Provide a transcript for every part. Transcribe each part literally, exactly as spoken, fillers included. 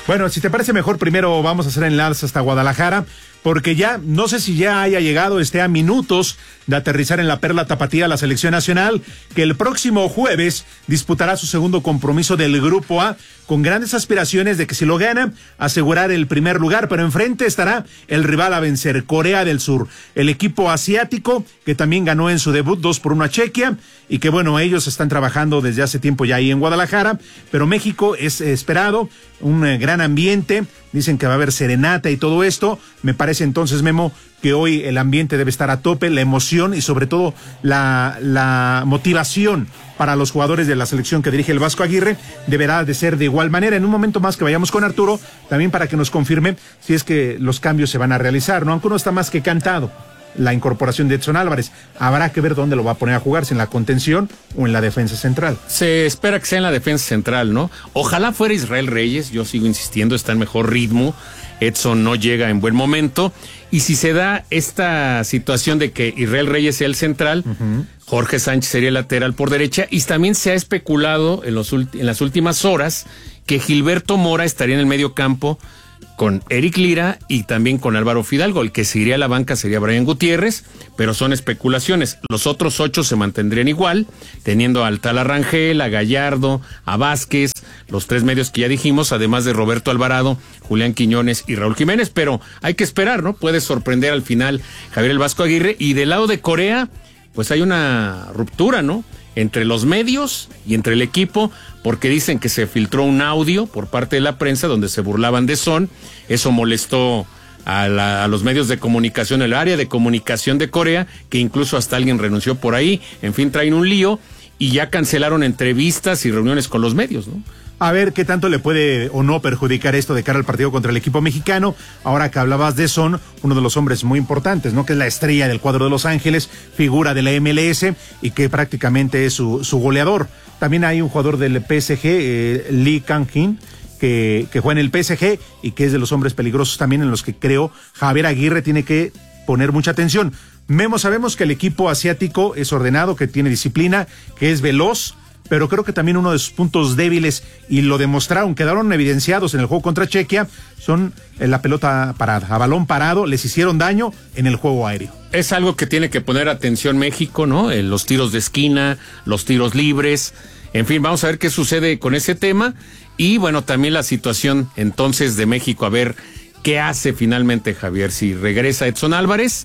Bueno, si te parece mejor, primero vamos a hacer enlace hasta Guadalajara, porque ya, no sé si ya haya llegado, esté a minutos de aterrizar en la Perla Tapatía la selección nacional, que el próximo jueves disputará su segundo compromiso del Grupo A, con grandes aspiraciones de que si lo gana, asegurar el primer lugar, pero enfrente estará el rival a vencer, Corea del Sur, el equipo asiático, que también ganó en su debut dos por uno a Chequia, y que bueno, ellos están trabajando desde hace tiempo ya ahí en Guadalajara, pero México es esperado, un eh, gran ambiente, dicen que va a haber serenata y todo esto. Me parece entonces, Memo, que hoy el ambiente debe estar a tope, la emoción y sobre todo la, la motivación para los jugadores de la selección que dirige el Vasco Aguirre deberá de ser de igual manera. En un momento más que vayamos con Arturo, también para que nos confirme si es que los cambios se van a realizar, ¿no? Aunque uno está más que cantado, la incorporación de Edson Álvarez. Habrá que ver dónde lo va a poner a jugar, si en la contención o en la defensa central. Se espera que sea en la defensa central, ¿no? Ojalá fuera Israel Reyes, yo sigo insistiendo, está en mejor ritmo. Edson no llega en buen momento. Y si se da esta situación de que Israel Reyes sea el central, uh-huh. Jorge Sánchez sería el lateral por derecha. Y también se ha especulado en, los en las últimas horas que Gilberto Mora estaría en el medio campo con Eric Lira y también con Álvaro Fidalgo. El que se iría a la banca sería Brian Gutiérrez, pero son especulaciones. Los otros ocho se mantendrían igual, teniendo al Tala Rangel, a Gallardo, a Vázquez, los tres medios que ya dijimos, además de Roberto Alvarado, Julián Quiñones y Raúl Jiménez, pero hay que esperar, ¿no? Puede sorprender al final Javier el Vasco Aguirre. Y del lado de Corea, pues hay una ruptura, ¿no? Entre los medios y entre el equipo, porque dicen que se filtró un audio por parte de la prensa donde se burlaban de Son. Eso molestó a, la, a los medios de comunicación, el área de comunicación de Corea, que incluso hasta alguien renunció por ahí. En fin, traen un lío y ya cancelaron entrevistas y reuniones con los medios, ¿no? A ver qué tanto le puede o no perjudicar esto de cara al partido contra el equipo mexicano. Ahora que hablabas de Son, uno de los hombres muy importantes, ¿no? Que es la estrella del cuadro de Los Ángeles, figura de la M L S y que prácticamente es su, su goleador. También hay un jugador del P S G, eh, Lee Kang-in, que, que juega en el P S G y que es de los hombres peligrosos también en los que creo Javier Aguirre tiene que poner mucha atención. Memo, sabemos que el equipo asiático es ordenado, que tiene disciplina, que es veloz, pero creo que también uno de sus puntos débiles, y lo demostraron, quedaron evidenciados en el juego contra Chequia, son en la pelota parada, a balón parado, les hicieron daño en el juego aéreo. Es algo que tiene que poner atención México, ¿no? En los tiros de esquina, los tiros libres, en fin, vamos a ver qué sucede con ese tema, y bueno, también la situación entonces de México, a ver qué hace finalmente Javier, si regresa Edson Álvarez,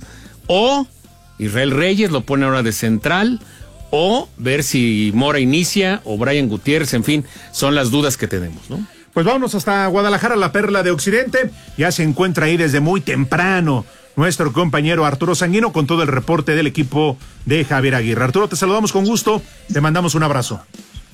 o Israel Reyes lo pone ahora de central, o ver si Mora inicia o Brian Gutiérrez, en fin, son las dudas que tenemos, ¿no? Pues vámonos hasta Guadalajara, la perla de Occidente. Ya se encuentra ahí desde muy temprano nuestro compañero Arturo Sanguino con todo el reporte del equipo de Javier Aguirre. Arturo, te saludamos con gusto, te mandamos un abrazo.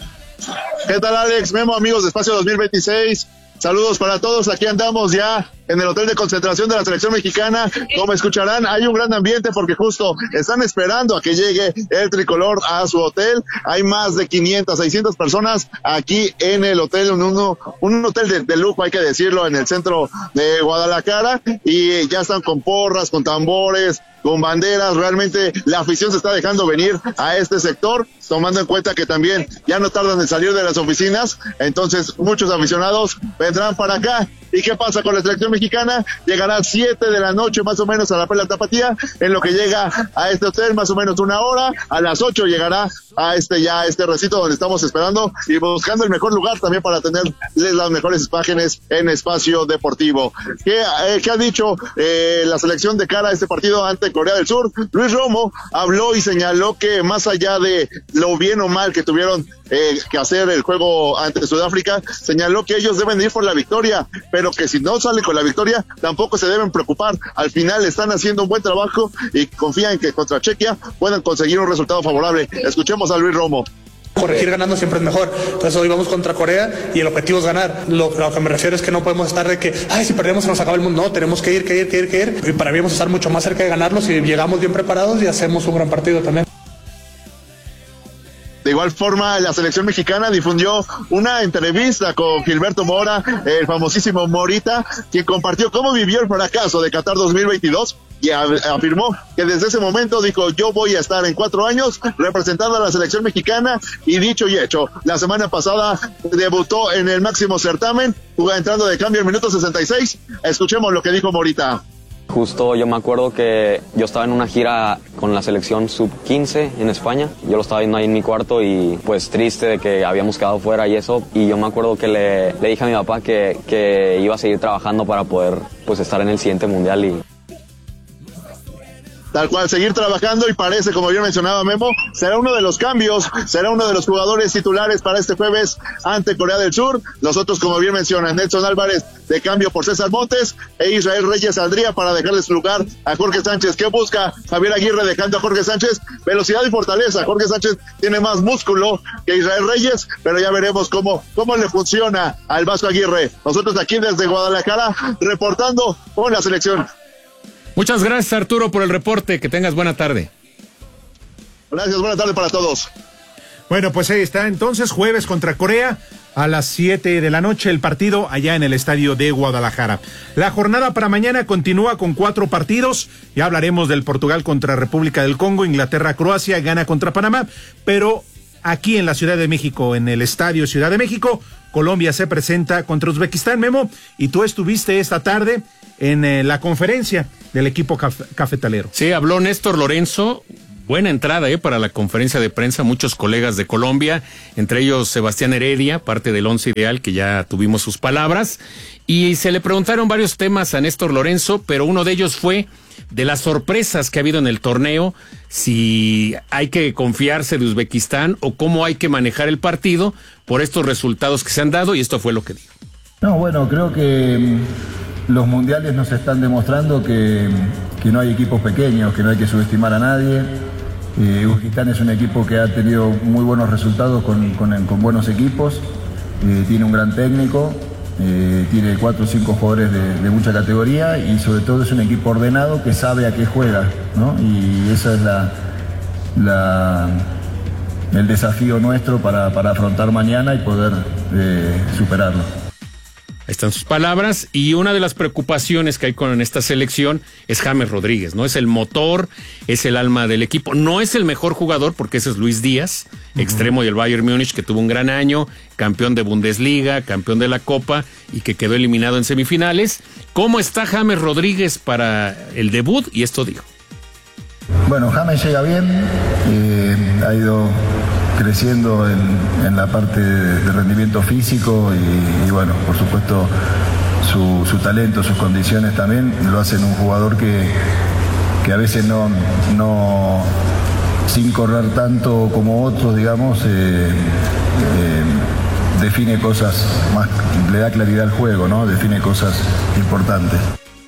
¿Qué tal, Alex? Memo, amigos de Espacio dos mil veintiséis. Saludos para todos, aquí andamos ya en el hotel de concentración de la selección mexicana. Como escucharán, hay un gran ambiente porque justo están esperando a que llegue el tricolor a su hotel. Hay más de quinientas, seiscientas personas aquí en el hotel, un, uno, un hotel de, de lujo, hay que decirlo, en el centro de Guadalajara, y ya están con porras, con tambores, con banderas. Realmente la afición se está dejando venir a este sector, tomando en cuenta que también ya no tardan en salir de las oficinas, entonces muchos aficionados vendrán para acá. ¿Y qué pasa con la selección mexicana? Llegará a siete de la noche más o menos a la Perla Tapatía, en lo que llega a este hotel más o menos una hora. A las ocho llegará a este ya este recinto donde estamos esperando y buscando el mejor lugar también para tener las mejores imágenes en Espacio Deportivo. ¿Qué, eh, qué ha dicho eh, la selección de cara a este partido ante Corea del Sur? Luis Romo habló y señaló que más allá de lo bien o mal que tuvieron eh, que hacer el juego ante Sudáfrica, señaló que ellos deben ir por la victoria, pero que si no salen con la victoria tampoco se deben preocupar. Al final están haciendo un buen trabajo y confían en que contra Chequia puedan conseguir un resultado favorable. Escuchemos a Luis Romo. Corregir ganando siempre es mejor. Entonces hoy vamos contra Corea y el objetivo es ganar. Lo, lo que me refiero es que no podemos estar de que, ay, si perdemos se nos acaba el mundo. No, tenemos que ir, que ir, que ir, que ir. Y para mí vamos a estar mucho más cerca de ganarlos si llegamos bien preparados y hacemos un gran partido también. De igual forma, la selección mexicana difundió una entrevista con Gilberto Mora, el famosísimo Morita, quien compartió cómo vivió el fracaso de Qatar dos mil veintidós y a, afirmó que desde ese momento dijo, yo voy a estar en cuatro años representando a la selección mexicana, y dicho y hecho, la semana pasada debutó en el máximo certamen, entrando de cambio en minuto sesenta y seis. Escuchemos lo que dijo Morita. Justo yo me acuerdo que yo estaba en una gira con la selección sub quince en España. Yo lo estaba viendo ahí en mi cuarto y pues triste de que habíamos quedado fuera y eso. Y yo me acuerdo que le, le dije a mi papá que, que iba a seguir trabajando para poder pues estar en el siguiente mundial y... Tal cual, seguir trabajando, y parece, como bien mencionaba Memo, será uno de los cambios, será uno de los jugadores titulares para este jueves ante Corea del Sur. Los otros, como bien mencionan, Nelson Álvarez de cambio por César Montes, e Israel Reyes saldría para dejarle su lugar a Jorge Sánchez. ¿Qué busca Javier Aguirre dejando a Jorge Sánchez? Velocidad y fortaleza. Jorge Sánchez tiene más músculo que Israel Reyes, pero ya veremos cómo, cómo le funciona al Vasco Aguirre. Nosotros aquí desde Guadalajara, reportando con la selección. Muchas gracias, Arturo, por el reporte. Que tengas buena tarde. Gracias, buena tarde para todos. Bueno, pues ahí está. Entonces, jueves contra Corea a las siete de la noche, el partido allá en el estadio de Guadalajara. La jornada para mañana continúa con cuatro partidos. Ya hablaremos del Portugal contra República del Congo, Inglaterra, Croacia, Ghana contra Panamá. Pero aquí en la Ciudad de México, en el estadio Ciudad de México, Colombia se presenta contra Uzbekistán, Memo. Y tú estuviste esta tarde en eh, la conferencia del equipo caf cafetalero. Sí, habló Néstor Lorenzo. Buena entrada eh, para la conferencia de prensa, muchos colegas de Colombia, entre ellos Sebastián Heredia, parte del once ideal, que ya tuvimos sus palabras, y se le preguntaron varios temas a Néstor Lorenzo, pero uno de ellos fue de las sorpresas que ha habido en el torneo, si hay que confiarse de Uzbekistán o cómo hay que manejar el partido por estos resultados que se han dado, y esto fue lo que dijo. No, bueno, creo que los mundiales nos están demostrando que, que no hay equipos pequeños, que no hay que subestimar a nadie. Eh, Uzbekistán es un equipo que ha tenido muy buenos resultados con, con, con buenos equipos, eh, tiene un gran técnico, eh, tiene cuatro o cinco jugadores de, de mucha categoría, y sobre todo es un equipo ordenado que sabe a qué juega, ¿no? Y esa es la, la, el desafío nuestro para, para afrontar mañana y poder eh, superarlo. Ahí están sus palabras, y una de las preocupaciones que hay con esta selección es James Rodríguez, ¿no? Es el motor, es el alma del equipo. No es el mejor jugador, porque ese es Luis Díaz, uh-huh. extremo del Bayern Múnich, que tuvo un gran año, campeón de Bundesliga, campeón de la Copa, y que quedó eliminado en semifinales. ¿Cómo está James Rodríguez para el debut? Y esto dijo. Bueno, James llega bien, eh, ha ido creciendo en, en la parte de, de rendimiento físico y, y bueno, por supuesto su, su talento, sus condiciones también lo hacen un jugador que, que a veces no, no sin correr tanto como otros, digamos, eh, eh, define cosas más, le da claridad al juego, ¿no? Define cosas importantes.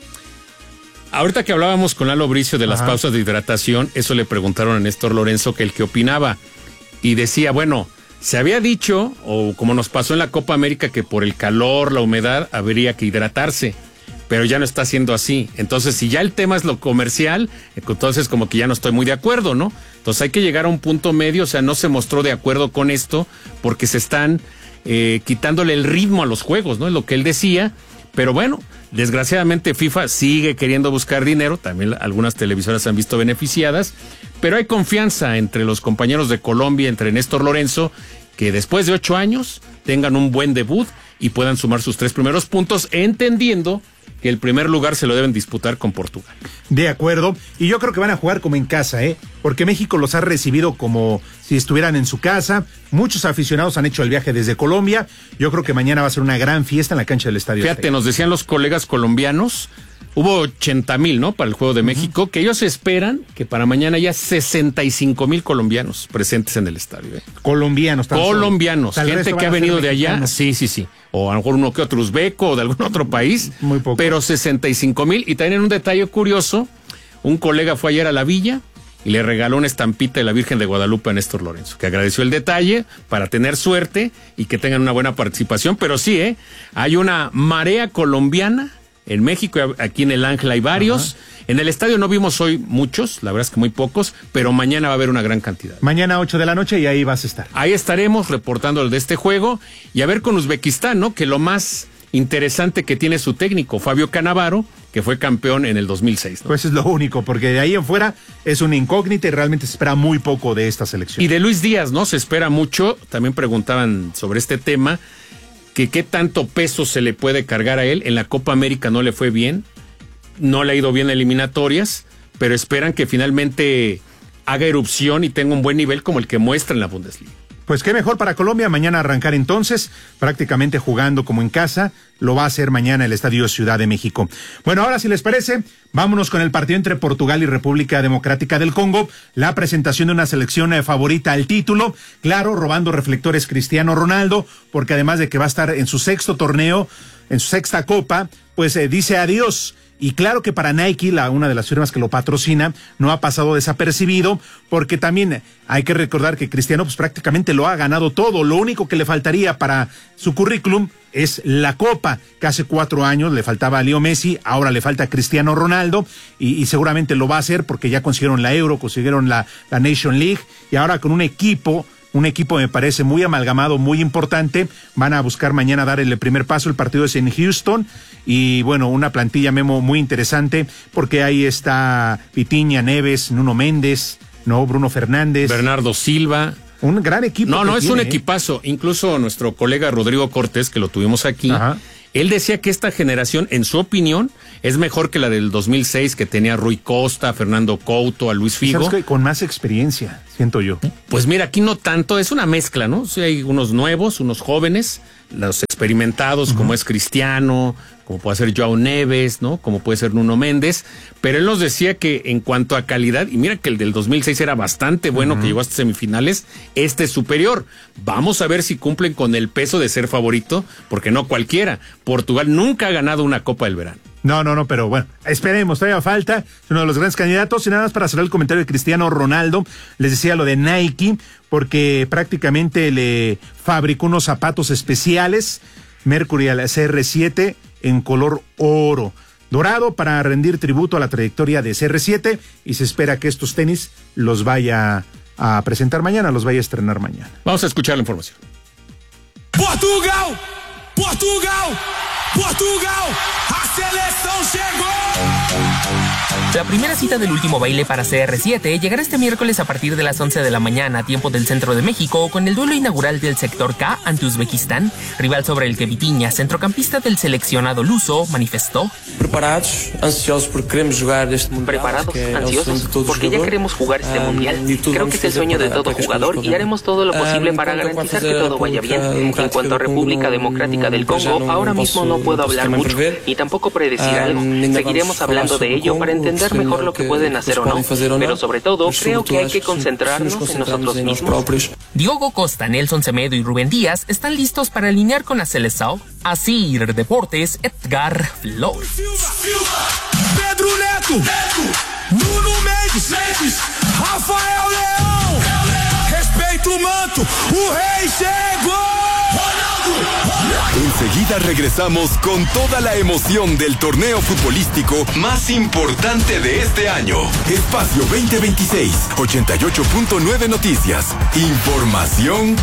Ahorita que hablábamos con Lalo Bricio de las Ajá. pausas de hidratación, eso le preguntaron a Néstor Lorenzo que el que opinaba. Y decía, bueno, se había dicho, o como nos pasó en la Copa América, que por el calor, la humedad, habría que hidratarse, pero ya no está siendo así. Entonces, si ya el tema es lo comercial, entonces como que ya no estoy muy de acuerdo, ¿no? Entonces hay que llegar a un punto medio, o sea, no se mostró de acuerdo con esto, porque se están eh, quitándole el ritmo a los juegos, ¿no? Es lo que él decía, pero bueno, desgraciadamente FIFA sigue queriendo buscar dinero, también algunas televisoras se han visto beneficiadas, pero hay confianza entre los compañeros de Colombia, entre Néstor Lorenzo, que después de ocho años tengan un buen debut y puedan sumar sus tres primeros puntos, entendiendo que el primer lugar se lo deben disputar con Portugal. De acuerdo, y yo creo que van a jugar como en casa, ¿eh? Porque México los ha recibido como si estuvieran en su casa. Muchos aficionados han hecho el viaje desde Colombia. Yo creo que mañana va a ser una gran fiesta en la cancha del Estadio Fíjate, Azteca. Nos decían los colegas colombianos, hubo ochenta mil, ¿no? Para el Juego de México, uh-huh. que ellos esperan que para mañana haya sesenta y cinco mil colombianos presentes en el estadio. ¿eh? Colombianos. Colombianos, gente que ha venido de allá, sí, sí, sí. O a lo mejor uno que otro uzbeco o de algún otro país. Muy poco. Pero sesenta y cinco mil. Y también un detalle curioso, un colega fue ayer a la villa y le regaló una estampita de la Virgen de Guadalupe a Néstor Lorenzo, que agradeció el detalle para tener suerte y que tengan una buena participación. Pero sí, ¿eh? Hay una marea colombiana en México, aquí en el Ángel hay varios. Ajá. En el estadio no vimos hoy muchos, la verdad es que muy pocos, pero mañana va a haber una gran cantidad. Mañana ocho de la noche y ahí vas a estar. Ahí estaremos reportando el de este juego y a ver con Uzbekistán, ¿no? Que lo más interesante que tiene su técnico, Fabio Cannavaro, que fue campeón en el dos mil seis, ¿no? Pues es lo único, porque de ahí en fuera es una incógnita y realmente se espera muy poco de esta selección. Y de Luis Díaz, ¿no? Se espera mucho. También preguntaban sobre este tema, que qué tanto peso se le puede cargar a él. En la Copa América no le fue bien, no le ha ido bien en eliminatorias, pero esperan que finalmente haga erupción y tenga un buen nivel como el que muestra en la Bundesliga. Pues qué mejor para Colombia, mañana arrancar entonces, prácticamente jugando como en casa, lo va a hacer mañana el Estadio Ciudad de México. Bueno, ahora si les parece, vámonos con el partido entre Portugal y República Democrática del Congo, la presentación de una selección eh, favorita al título, claro, robando reflectores Cristiano Ronaldo, porque además de que va a estar en su sexto torneo, en su sexta copa, pues eh, dice adiós. Y claro que para Nike, la, una de las firmas que lo patrocina, no ha pasado desapercibido, porque también hay que recordar que Cristiano pues prácticamente lo ha ganado todo. Lo único que le faltaría para su currículum es la Copa, que hace cuatro años le faltaba a Leo Messi, ahora le falta a Cristiano Ronaldo, y, y seguramente lo va a hacer porque ya consiguieron la Euro, consiguieron la, la Nation League, y ahora con un equipo... Un equipo me parece muy amalgamado, muy importante. Van a buscar mañana dar el primer paso. El partido es en Houston. Y bueno, una plantilla, Memo, muy interesante, porque ahí está Vitinha, Neves, Nuno Méndez, no, Bruno Fernández. Bernardo Silva. Un gran equipo. No, no, es tiene, un ¿eh? equipazo. Incluso nuestro colega Rodrigo Cortés, que lo tuvimos aquí, Ajá. él decía que esta generación, en su opinión, es mejor que la del dos mil seis, que tenía a Rui Costa, a Fernando Couto, a Luis Figo. ¿Sabes qué? Con más experiencia, siento yo. Pues mira, aquí no tanto, es una mezcla, ¿no? O sea, hay unos nuevos, unos jóvenes, los experimentados, uh-huh. como es Cristiano, como puede ser Joao Neves, ¿no? Como puede ser Nuno Méndez, pero él nos decía que en cuanto a calidad, y mira que el del dos mil seis era bastante bueno, uh-huh. que llegó hasta semifinales, este es superior. Vamos a ver si cumplen con el peso de ser favorito, porque no cualquiera. Portugal nunca ha ganado una Copa del Verano. No, no, no, pero bueno, esperemos, todavía falta, es uno de los grandes candidatos. Y nada más para cerrar el comentario de Cristiano Ronaldo, les decía lo de Nike, porque prácticamente le fabricó unos zapatos especiales, Mercurial C R siete, en color oro, dorado, para rendir tributo a la trayectoria de C R siete, y se espera que estos tenis los vaya a presentar mañana, los vaya a estrenar mañana. Vamos a escuchar la información. Portugal, Portugal, Portugal, a seleção chegou. La primera cita del último baile para C R siete llegará este miércoles a partir de las once de la mañana, tiempo del centro de México, con el duelo inaugural del sector K ante Uzbekistán, rival sobre el que Vitinha, centrocampista del seleccionado luso, manifestó: Preparados, ansiosos porque queremos jugar este mundial. Preparados, ansiosos, porque ya queremos jugar este mundial. Creo que es el sueño de todo jugador y haremos todo lo posible para garantizar que todo vaya bien. En cuanto a República Democrática del Congo, ahora mismo no puedo hablar mucho y tampoco predecir algo. Seguiremos hablando de ello para entender mejor lo que pueden hacer o no, pero sobre todo creo que hay que concentrarnos en nosotros mismos. Diogo Costa, Nelson Semedo y Rubén Díaz están listos para alinear con la Seleção. Así, Deportes, Edgar Flores. Pedro Neto, Nuno Mendes, Rafael Leão, respeito o manto, o rei chegou. Enseguida regresamos con toda la emoción del torneo futbolístico más importante de este año. Espacio veinte veintiséis, ochenta y ocho punto nueve Noticias. Información